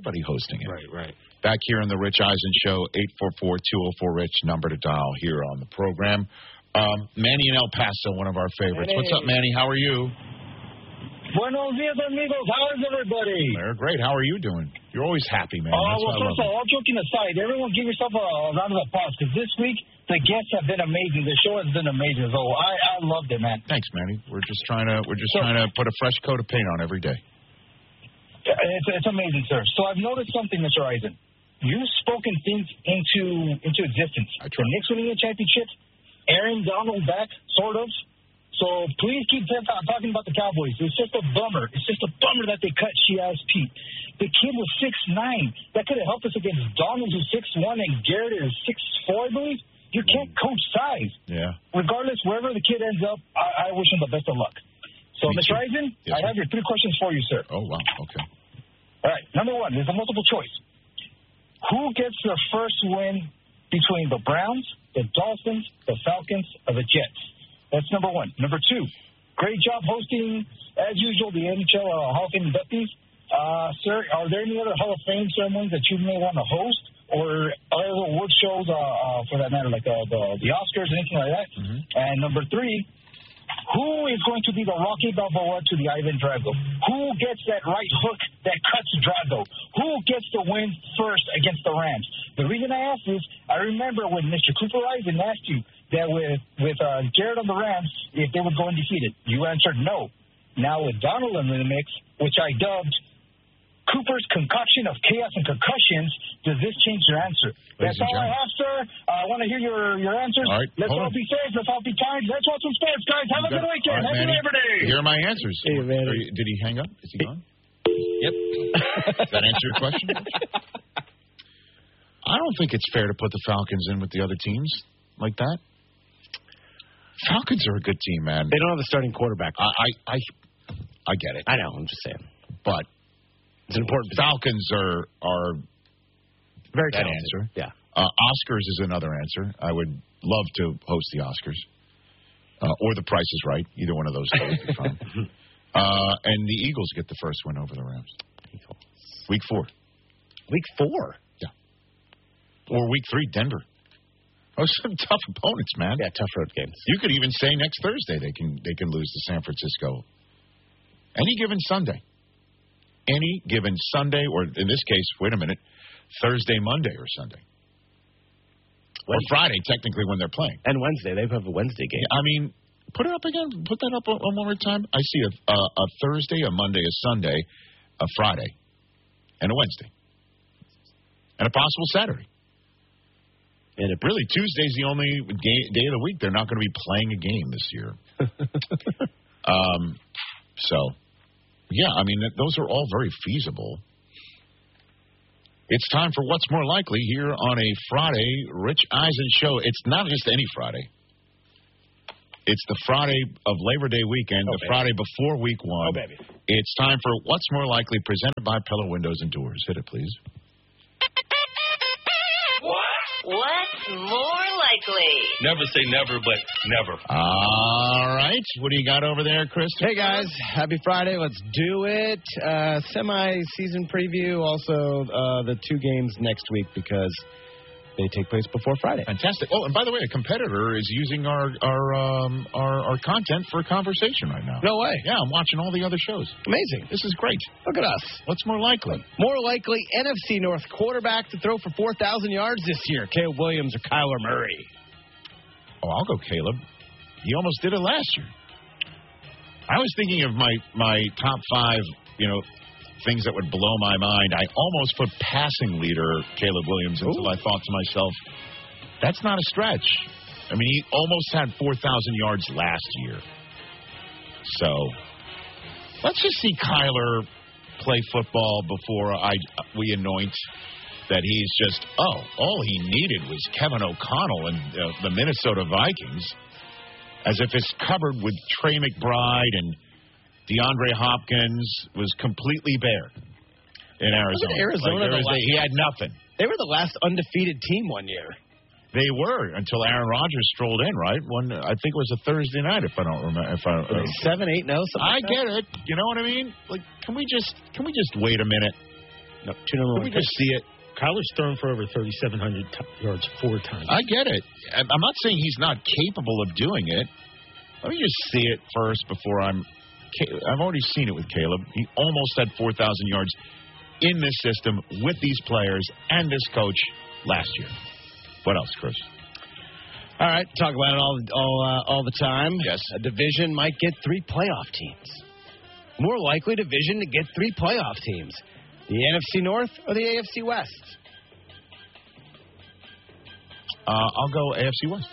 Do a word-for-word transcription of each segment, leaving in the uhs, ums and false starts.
anybody hosting it. Right, right. Back here on the Rich Eisen Show, eight four four, two oh four, RICH, number to dial here on the program. Um, Manny in El Paso, one of our favorites. Hey. What's up, Manny? How are you? Buenos dias, amigos. How is everybody? They're great. How are you doing? You're always happy, man. Oh, That's well, what I first of love. all, all joking aside, everyone give yourself a, a round of applause because this week the guests have been amazing. The show has been amazing. So I, I loved it, man. Thanks, Manny. We're just trying to we're just So- trying to put a fresh coat of paint on every day. It's, it's amazing, sir. So I've noticed something, Mister Eisen. You've spoken things into into existence. I The try. Knicks winning a championship, Aaron Donald back, sort of. So please keep t- talking about the Cowboys. It's just a bummer. It's just a bummer that they cut Shiaz Pete. The kid was six nine. That could have helped us against Donald, who's six one, and Garrett is six four, I believe. You can't coach size. Yeah. Regardless, wherever the kid ends up, I, I wish him the best of luck. So, Me Mister too. Eisen, Yes, I sir. have your three questions for you, sir. Oh, wow. Okay. All right. Number one, there's a multiple choice. Who gets the first win between the Browns, the Dolphins, the Falcons, or the Jets? That's number one. Number two, great job hosting, as usual, the N H L uh, Hall of Fame inductees. Uh, sir, are there any other Hall of Fame ceremonies that you may want to host, or other award shows, uh, uh, for that matter, like uh, the, the Oscars, anything like that? Mm-hmm. And number three, who is going to be the Rocky Balboa to the Ivan Drago? Who gets that right hook that cuts Drago? Who gets the win first against the Rams? The reason I ask is I remember when Mister Cooper Eisen asked you that with, with uh, Garrett on the Rams, if they would go undefeated. You answered no. Now with Donald in the mix, which I dubbed Cooper's concoction of chaos and concussions, does this change your answer? Ladies That's and all I gentlemen. have, sir. Uh, I want to hear your, your answers. All right, Let's hold all on. be safe. Let's all be kind. Let's watch some sports, guys. Have a You good got- weekend. all right, Happy Manny. Labor Day. Here are my answers. Hey, Manny. Are you- did he hang up? Is he gone? Yep. Does that answer your question? I don't think it's fair to put the Falcons in with the other teams like that. Falcons are a good team, man. They don't have a starting quarterback. I, I, I, I get it, I know. I'm just saying. but It's an important position. Falcons are are Very that talented. answer. Yeah. Uh, Oscars is another answer. I would love to host the Oscars. Uh, or The Price is Right. Either one of those two would be fine. Uh, and the Eagles get the first win over the Rams. Week four. Week four. Yeah. Or week three, Denver. Those are some tough opponents, man. Yeah, tough road games. You could even say next Thursday they can they can lose to San Francisco. Any given Sunday. Any given Sunday, or in this case, wait a minute, Thursday, Monday, or Sunday. Or Friday, technically, when they're playing. And Wednesday. They have a Wednesday game. I mean, put it up again. Put that up one one more time. I see a, a, a Thursday, a Monday, a Sunday, a Friday, and a Wednesday. And a possible Saturday. And it Really, Tuesday's the only game, day of the week they're not going to be playing a game this year. um, so, yeah, I mean, th- those are all very feasible. It's time for What's More Likely here on a Friday Rich Eisen show. It's not just any Friday. It's the Friday of Labor Day weekend, Oh, the baby. Friday before week one. Oh, baby. It's time for What's More Likely, presented by Pella Windows and Doors. Hit it, please. What's more likely? Never say never, but never. All right. What do you got over there, Chris? Hey, guys. Happy Friday. Let's do it. Uh, semi-season preview. Also, uh, the two games next week because they take place before Friday. Fantastic. Oh, and by the way, a competitor is using our our um, our, our content for a conversation right now. No way. Yeah, I'm watching all the other shows. Amazing. This is great. Look at us. What's more likely? More likely, N F C North quarterback to throw for four thousand yards this year, Caleb Williams or Kyler Murray? Oh, I'll go Caleb. He almost did it last year. I was thinking of my, my top five, you know, things that would blow my mind. I almost put passing leader Caleb Williams until Ooh. I thought to myself, that's not a stretch. I mean, he almost had four thousand yards last year. So let's just see Kyler play football before I we anoint that he's just, oh, all he needed was Kevin O'Connell and uh, the Minnesota Vikings, as if it's covered with Trey McBride and DeAndre Hopkins was completely bare in Arizona. Wasn't Arizona Like, there the was a- last- he had nothing. They were the last undefeated team one year. They were until Aaron Rodgers strolled in, right? One, I think it was a Thursday night, if I don't remember. If I, Were they seven, eight, no? I get it. You know what I mean? Like, can we just can we just wait a minute? No, two number Can one we picks. just see it? Kyler's thrown for over thirty-seven hundred t- yards four times. I get it. I'm I'm not saying he's not capable of doing it. Let me just see it first before I'm. I've already seen it with Caleb. He almost had four thousand yards in this system with these players and this coach last year. What else, Chris? All right, talk about it all all uh, all the time. Yes. A division might get three playoff teams. More likely division to get three playoff teams. The N F C North or the A F C West? Uh, I'll go A F C West.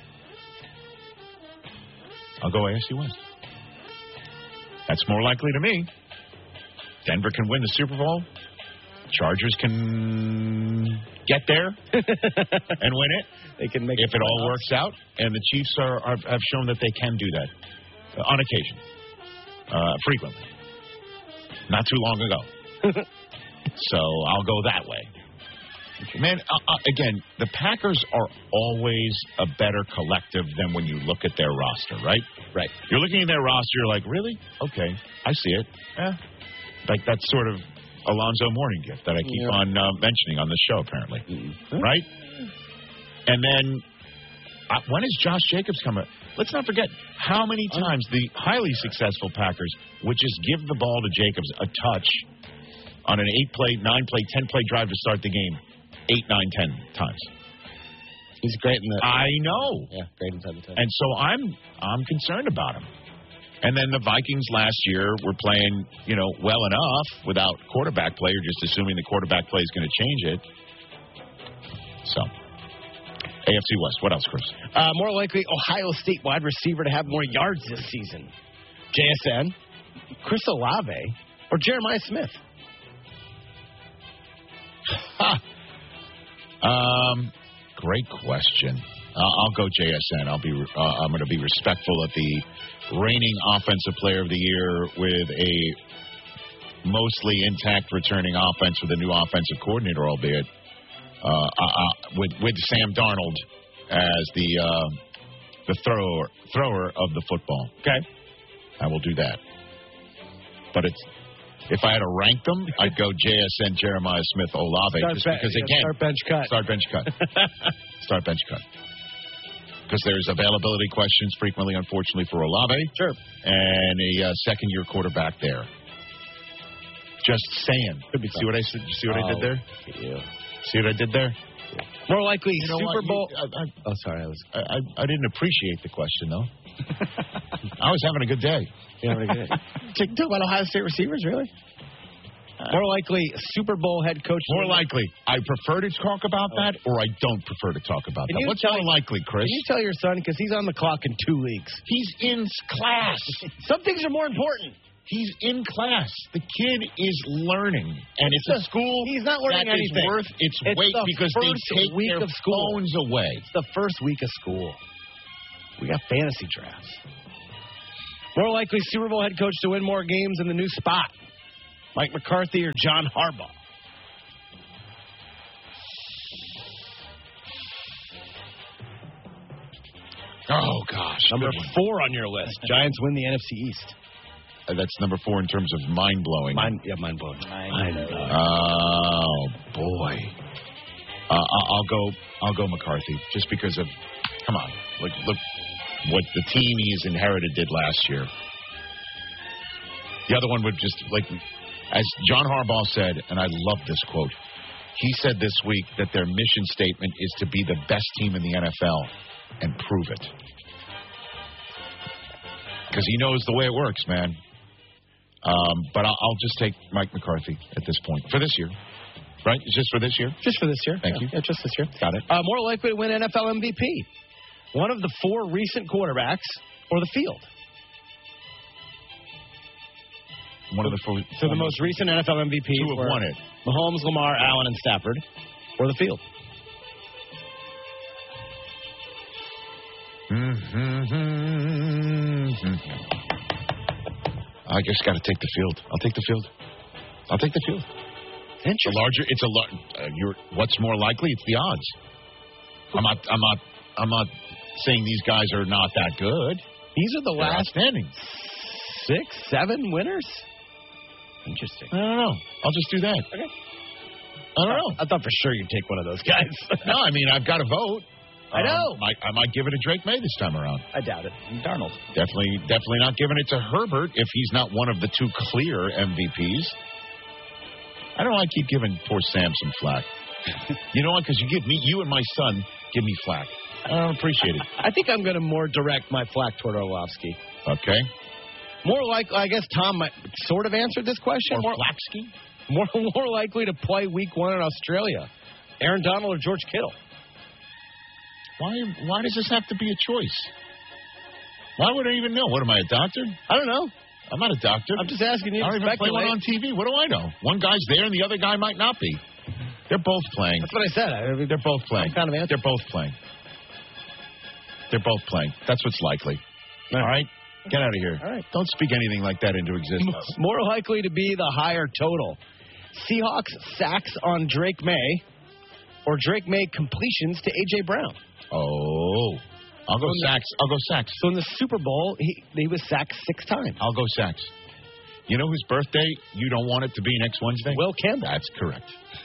I'll go A F C West. That's more likely to me. Denver can win the Super Bowl. Chargers can get there and win it. They can make if it it all playoffs. works out. And the Chiefs are, are have shown that they can do that uh, on occasion, uh, frequently. Not too long ago. So I'll go that way. Man, uh, uh, again, the Packers are always a better collective than when you look at their roster, right? Right. You're looking at their roster, you're like, really? Okay, I see it. Yeah. Like that sort of Alonzo Mourning gift that I keep Yeah. on uh, mentioning on the show, apparently. Mm-hmm. Right? And then, uh, when is Josh Jacobs coming? Let's not forget how many times the highly successful Packers would just give the ball to Jacobs a touch on an eight-play, nine-play, ten-play drive to start the game. Eight, nine, ten times. He's great in the. I know. Yeah, great inside the ten. And so I'm I'm concerned about him. And then the Vikings last year were playing, you know, well enough without quarterback play, or just assuming the quarterback play is going to change it. So, A F C West. What else, Chris? Uh, more likely, Ohio State wide receiver to have more yards this season. J S N, Chris Olave, or Jeremiah Smith? um, great question. Uh, I'll go J S N. I'll be. Uh, I'm going to be respectful of the reigning offensive player of the year with a mostly intact returning offense with a new offensive coordinator, albeit uh, uh, uh, with with Sam Darnold as the uh, the thrower thrower of the football. Okay, I will do that. But it's. If I had to rank them, I'd go J S N, Jeremiah Smith, Olave, Start just be- because yeah, again, start bench cut. Start bench cut. Start bench cut. Because there's availability questions frequently, unfortunately, for Olave. Sure. And a uh, second-year quarterback there. Just saying. Could be see what I said? You see what I did there? Yeah. See what I did there? More likely, You know Super what? Bowl. You- I, I, oh, sorry, I was. I, I, I didn't appreciate the question, though. I was having a good day. Yeah, very good. Talk talk about Ohio State receivers, really? More likely, Super Bowl head coach. More likely, I prefer to talk about that, or I don't prefer to talk about Can that. you What's tell- more likely, Chris? Can you tell your son, because he's on the clock in two weeks. He's in class. Some things are more important. He's in class. The kid is learning, and it's, It's a a- school he's not learning that is anything. worth its, It's weight the because first they take week their of school. phones away. It's the first week of school. We got fantasy drafts. More likely, Super Bowl head coach to win more games in the new spot. Mike McCarthy or John Harbaugh? Oh gosh, Number good one. four on your list. Giants win the N F C East. Uh, That's number four in terms of mind blowing. Mind, yeah, mind blowing. Mind blowing. Oh boy, uh, I- I'll go. I'll go McCarthy just because of. Come on, look, look what the team he's inherited did last year. The other one would just like, as John Harbaugh said, and I love this quote. He said this week that their mission statement is to be the best team in the N F L and prove it. Because he knows the way it works, man. Um, but I'll, I'll just take Mike McCarthy at this point for this year. Right? It's just for this year? Just for this year. Thank Yeah. you. Yeah, just this year. Got it. Uh, more likely to win N F L M V P. One of the four recent quarterbacks or the field. One of the four. So the most recent N F L M V Ps Two have were won it. Mahomes, Lamar, Allen, and Stafford, or the field. Mm-hmm. I just got to take the field. I'll take the field. I'll take the field. It's a larger. It's a. lar- Uh, you're. What's more likely? It's the odds. I'm not. I'm not. I'm not saying these guys are not that good. These are the They're last outstanding. six, seven winners. Interesting. I don't know. I'll just do that. Okay. I don't know. I thought for sure you'd take one of those guys. No, I mean, I've got to vote. I know. Um, I, I might give it to Drake May this time around. I doubt it. Darnold. Definitely, definitely not giving it to Herbert if he's not one of the two clear M V Ps. I don't want to keep giving poor Sam some flack. You know what? Because you give me, you and my son give me flack. I don't appreciate it. I think I'm going to more direct my flack toward Orlovsky. Okay. More like, I guess Tom might sort of answered this question. Or more, Flaxky? more, more likely to play week one in Australia. Aaron Donald or George Kittle? Why, why does this have to be a choice? Why would I even know? What, am I, a doctor? I don't know. I'm not a doctor. I'm just asking you I to don't even play speculate. one on T V. What do I know? One guy's there and the other guy might not be. They're both playing. That's what I said. I mean, They're both playing. kind of answer. They're both playing. They're both playing. That's what's likely. All right? Get out of here. All right. Don't speak anything like that into existence. More likely to be the higher total. Seahawks sacks on Drake May or Drake May completions to A J. Brown. Oh. I'll go So in the- sacks. I'll go sacks. So in the Super Bowl, he, he was sacked six times. I'll go sacks. You know whose birthday you don't want it to be next Wednesday? Will Campbell. That's correct.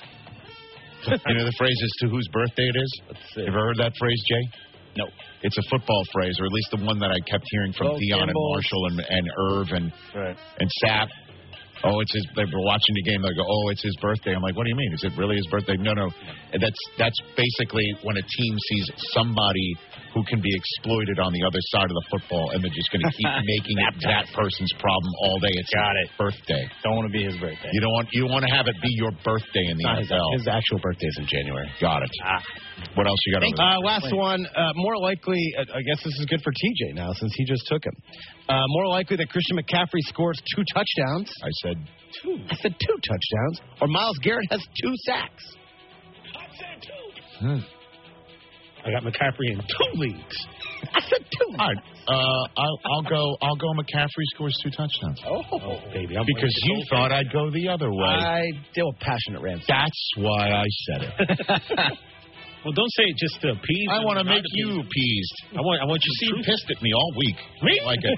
You know the phrase as to whose birthday it is? Let's see. You ever heard that phrase, Jay? No. It's a football phrase, or at least the one that I kept hearing from Will Dion and Campbell. Marshall and, and Irv and Right. and Sapp. Oh, it's his. They were watching the game. They go, "Oh, it's his birthday." I'm like, "What do you mean? Is it really his birthday?" No, no. That's that's basically when a team sees somebody who can be exploited on the other side of the football, and they're just going to keep making it that person's problem all day. It's Got his it. birthday. Don't want to be his birthday. You don't want you want to have it be your birthday in the Not N his, F L. his actual birthday's in January. Got it. What else you got? Over there? Uh, last one. Uh, more likely, uh, I guess this is good for T J now since he just took him. Uh, more likely that Christian McCaffrey scores two touchdowns. I said Two. I said two touchdowns. Or Myles Garrett has two sacks. I said two. Hmm. I got McCaffrey in two leagues. I said two. All right. Uh, I'll, I'll go. I'll go. McCaffrey scores two touchdowns. Oh, Oh, baby. I'm Because you thought I'd go the other way. I deal with passionate rants. That's why I said it. Well, don't say it just to appease. I and want to not make you appease. appeased. I want. I want You you seem to pissed at me all week. Me? Like it.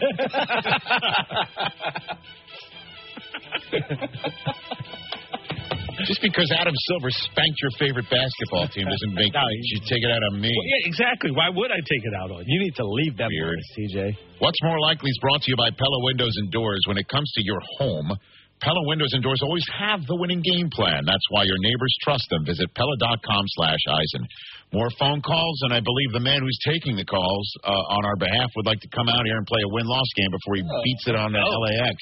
Just because Adam Silver spanked your favorite basketball team doesn't make No, you take it out on me. Well, yeah, exactly. Why would I take it out on you? You need to leave them Weird. boys, T J. What's More Likely is brought to you by Pella Windows and Doors. When it comes to your home, Pella Windows and Doors always have the winning game plan. That's why your neighbors trust them. Visit Pella.com slash Eisen. More phone calls, and I believe the man who's taking the calls uh, on our behalf would like to come out here and play a win-loss game before he beats it on the L A X.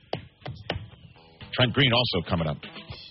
Trent Green also coming up.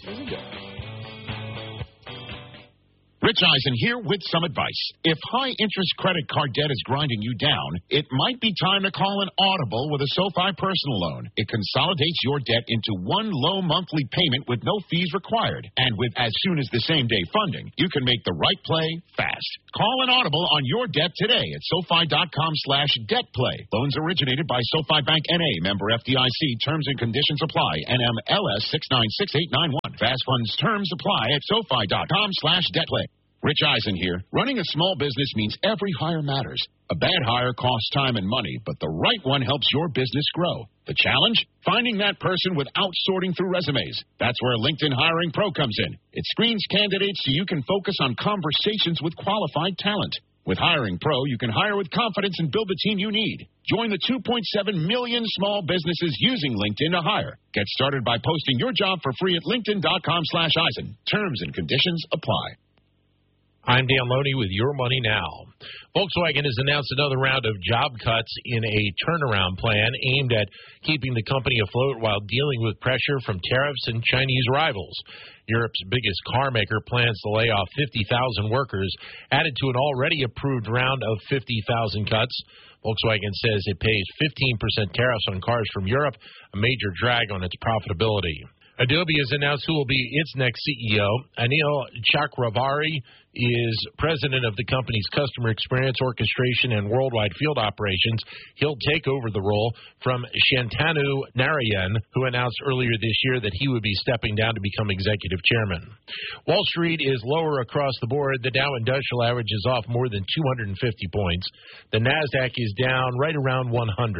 Rich Eisen here with some advice. If high-interest credit card debt is grinding you down, it might be time to call an audible with a SoFi personal loan. It consolidates your debt into one low monthly payment with no fees required. And with as soon as the same-day funding, you can make the right play fast. Call an audible on your debt today at SoFi.com slash debt play. Loans originated by SoFi Bank N A, member F D I C. Terms and conditions apply. N M L S six nine six eight nine one. Fast funds terms apply at SoFi.com slash debt play. Rich Eisen here. Running a small business means every hire matters. A bad hire costs time and money, but the right one helps your business grow. The challenge? Finding that person without sorting through resumes. That's where LinkedIn Hiring Pro comes in. It screens candidates so you can focus on conversations with qualified talent. With Hiring Pro, you can hire with confidence and build the team you need. Join the two point seven million small businesses using LinkedIn to hire. Get started by posting your job for free at linkedin.com slash Eisen. Terms and conditions apply. I'm Dan Loney with Your Money Now. Volkswagen has announced another round of job cuts in a turnaround plan aimed at keeping the company afloat while dealing with pressure from tariffs and Chinese rivals. Europe's biggest car maker plans to lay off fifty thousand workers, added to an already approved round of fifty thousand cuts. Volkswagen says it pays fifteen percent tariffs on cars from Europe, a major drag on its profitability. Adobe has announced who will be its next C E O. Anil Chakravarti is president of the company's customer experience, orchestration, and worldwide field operations. He'll take over the role from Shantanu Narayan, who announced earlier this year that he would be stepping down to become executive chairman. Wall Street is lower across the board. The Dow Industrial Average is off more than two hundred fifty points. The NASDAQ is down right around one hundred.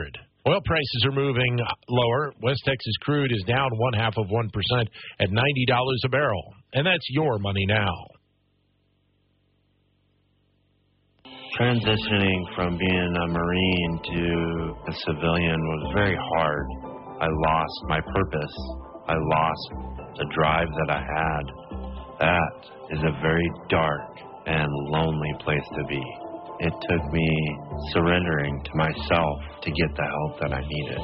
Oil prices are moving lower. West Texas crude is down one half of one percent at ninety dollars a barrel. And that's your money now. Transitioning from being a Marine to a civilian was very hard. I lost my purpose. I lost the drive that I had. That is a very dark and lonely place to be. It took me surrendering to myself to get the help that I needed.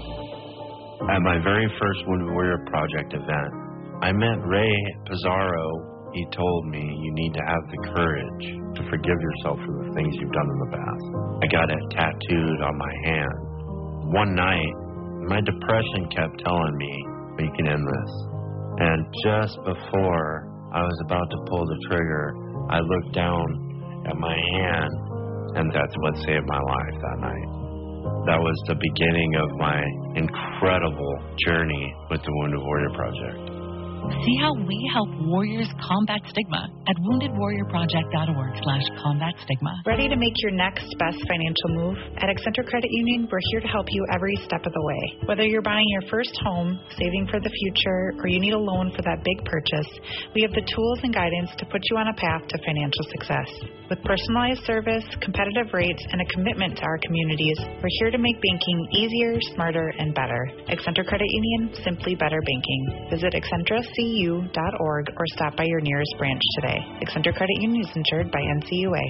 At my very first Wounded Warrior Project event, I met Ray Pizarro. He told me you need to have the courage to forgive yourself for the things you've done in the past. I got it tattooed on my hand. One night, my depression kept telling me, we can end this. And just before I was about to pull the trigger, I looked down at my hand, and that's what saved my life that night. That was the beginning of my incredible journey with the Wounded Warrior Project. See how we help warriors combat stigma at wounded warrior project dot org slash combat stigma. Ready to make your next best financial move? At Accenture Credit Union, we're here to help you every step of the way. Whether you're buying your first home, saving for the future, or you need a loan for that big purchase, we have the tools and guidance to put you on a path to financial success. With personalized service, competitive rates, and a commitment to our communities, we're here to make banking easier, smarter, and better. Accenture Credit Union, simply better banking. Visit Accenture C U dot org or stop by your nearest branch today. Accenture Credit Union is insured by N C U A.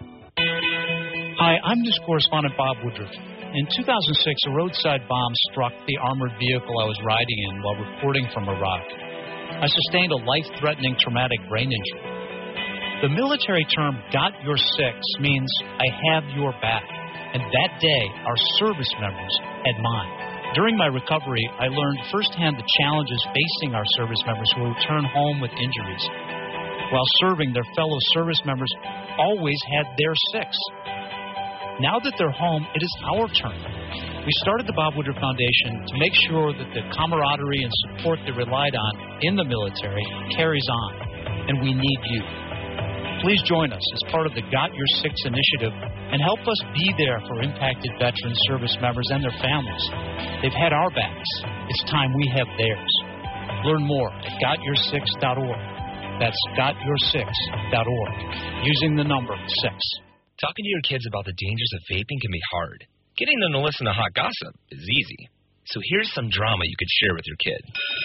Hi, I'm news correspondent Bob Woodruff. In two thousand six, a roadside bomb struck the armored vehicle I was riding in while reporting from Iraq. I sustained a life-threatening traumatic brain injury. The military term, got your six, means I have your back. And that day, our service members had mine. During my recovery, I learned firsthand the challenges facing our service members who return home with injuries. While serving, their fellow service members always had their six. Now that they're home, it is our turn. We started the Bob Woodruff Foundation to make sure that the camaraderie and support they relied on in the military carries on, and we need you. Please join us as part of the Got Your Six initiative and help us be there for impacted veteran service members and their families. They've had our backs. It's time we have theirs. Learn more at got your six dot org. That's got your six dot org, using the number six. Talking to your kids about the dangers of vaping can be hard. Getting them to listen to hot gossip is easy. So here's some drama you could share with your kid.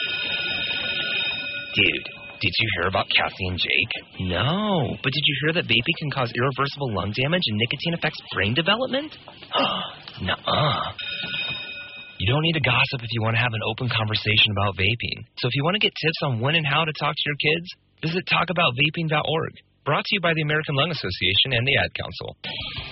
Dude, did you hear about Cassie and Jake? No, but did you hear that vaping can cause irreversible lung damage and nicotine affects brain development? Nuh-uh. You don't need to gossip if you want to have an open conversation about vaping. So if you want to get tips on when and how to talk to your kids, visit talk about vaping dot org. Brought to you by the American Lung Association and the Ad Council.